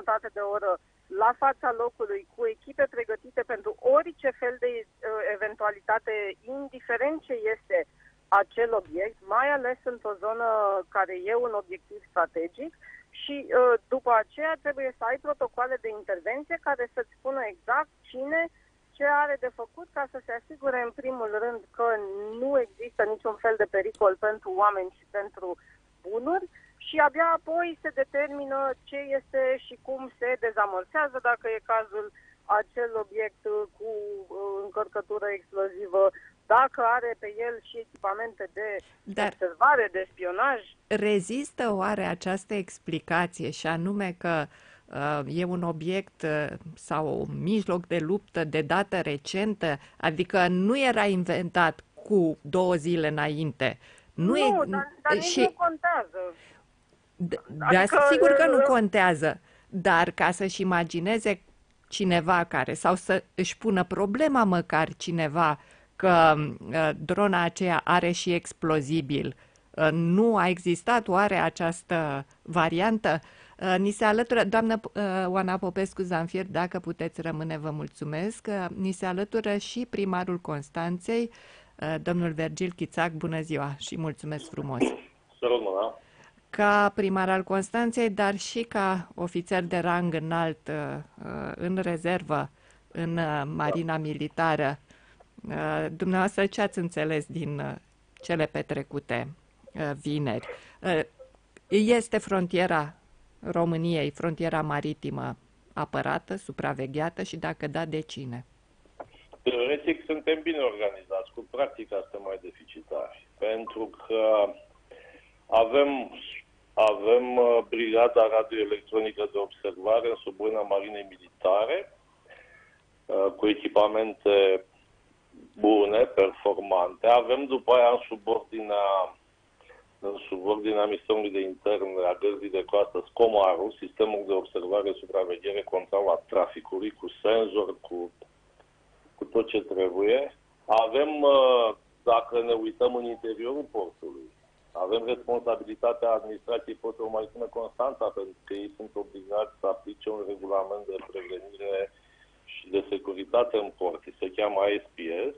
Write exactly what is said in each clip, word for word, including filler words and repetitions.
jumătate de oră la fața locului cu echipe pregătite pentru orice fel de uh, eventualitate, indiferent ce este acel obiect, mai ales într-o zonă care e un obiectiv strategic și uh, după aceea trebuie să ai protocoale de intervenție care să-ți spună exact cine ce are de făcut ca să se asigure în primul rând că nu există niciun fel de pericol pentru oameni și pentru bunuri și abia apoi se determină ce este și cum se dezamorsează, dacă e cazul, acel obiect cu încărcătură explozivă, dacă are pe el și echipamente de Dar observare, de spionaj. Rezistă oare această explicație și anume că e un obiect sau un mijloc de luptă de dată recentă, adică nu era inventat cu două zile înainte. Nu, nu e, dar, dar și, nici nu contează. Adică, sigur că nu contează, dar ca să-și imagineze cineva care, sau să își pună problema măcar cineva că uh, drona aceea are și explozibil, uh, nu a existat oare această variantă? Ni se alătură, doamnă Oana Popescu-Zamfir, dacă puteți rămâne, vă mulțumesc. Ni se alătură și primarul Constanței, domnul Virgil Chițac. Bună ziua și mulțumesc frumos. Rămână. Ca primar al Constanței, dar și ca ofițer de rang înalt în rezervă, în Marina Militară, dumneavoastră ce ați înțeles din cele petrecute vineri? Este frontiera României, frontiera maritimă, apărată, supravegheată și dacă da, de cine? Teoretic suntem bine organizați, cu practica suntem mai deficitari, pentru că avem, avem brigada radioelectronică de observare în subordinea Marinei Militare, cu echipamente bune, performante. Avem după aia în subordinea în subordinea Ministerului de Interne a Gărzii de Coastă Scomaru, sistemul de observare, supraveghere, control a traficului, cu senzor, cu, cu tot ce trebuie. Avem, dacă ne uităm în interiorul portului, avem responsabilitatea administrației portului maritime Constanța, pentru că ei sunt obligați să aplice un regulament de prevenire și de securitate în port. Se cheamă A S P S.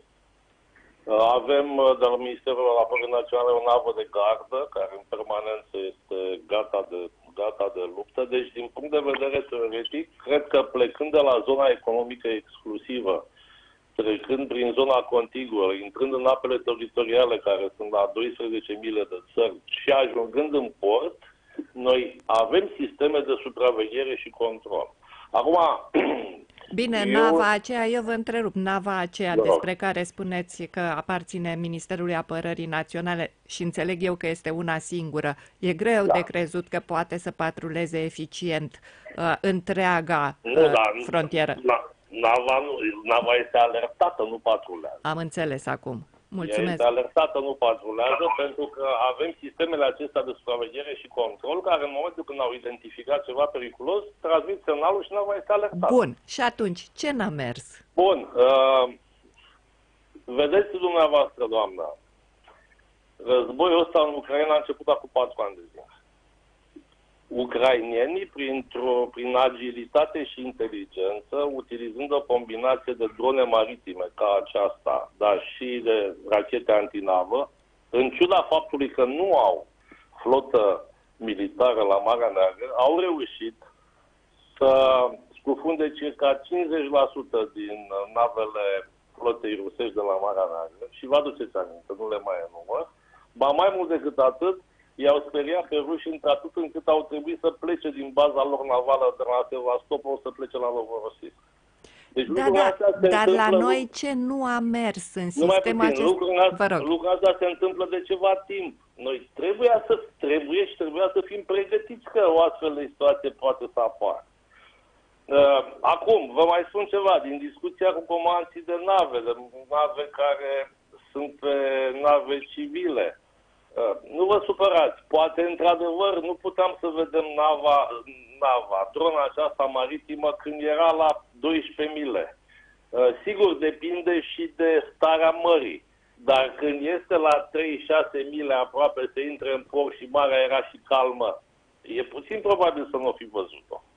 Avem de la Ministerul Apărării Naționale o navă de gardă, care în permanență este gata de, gata de luptă. Deci, din punct de vedere teoretic, cred că plecând de la zona economică exclusivă, trecând prin zona contiguă, intrând în apele teritoriale, care sunt la douăsprezece mile de țări, și ajungând în port, noi avem sisteme de supraveghere și control. Acum... Bine, eu... nava aceea, eu vă întrerup, nava aceea da. despre care spuneți că aparține Ministerului Apărării Naționale și înțeleg eu că este una singură, e greu da. de crezut că poate să patruleze eficient uh, întreaga uh, nu, da, frontieră. Na, nava, nu, nava este alertată, nu patrulează. Am înțeles acum. Mulțumesc. Ea este alertată, nu patrulează, pentru că avem sistemele acestea de supraveghere și control, care în momentul când au identificat ceva periculos, transmit semnalul și nava este alertată. Bun. Și atunci, ce n-a mers? Bun. Uh, vedeți dumneavoastră, doamna, războiul ăsta în Ucraina a început acum patru ani de zile. Ucrainienii, printr-o, prin agilitate și inteligență, utilizând o combinație de drone maritime ca aceasta, dar și de rachete antinavă, în ciuda faptului că nu au flotă militară la Marea Neagră, au reușit să scufunde circa cincizeci la sută din navele flotei rusești de la Marea Neagră și vă aduceți aminte, nu le mai enumăr, ba mai mult decât atât, i-au speriat pe ruși într-atât încât au trebuit să plece din baza lor navală de la Sevastopol să plece la Novorossiysk. Deci da, da, dar la noi ce nu a mers în sistemul acesta? Lucrul ăsta se întâmplă de ceva timp. Noi trebuia să trebuie și trebuia să fim pregătiți că o astfel de situație poate să apară. Uh, acum, vă mai spun ceva, din discuția cu comandanții de nave, de nave care sunt pe nave civile. Uh, nu vă supărați, poate într-adevăr nu puteam să vedem nava, nava, drona aceasta maritimă când era la douăsprezece mile. Uh, sigur, depinde și de starea mării, dar când este la trei șase mile aproape să intre în port și marea era și calmă, e puțin probabil să nu o fi văzut-o.